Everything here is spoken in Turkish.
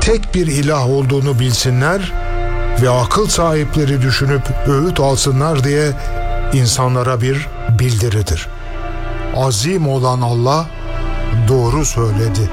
tek bir ilah olduğunu bilsinler ve akıl sahipleri düşünüp öğüt alsınlar diye insanlara bir bildiridir. Azim olan Allah doğru söyledi.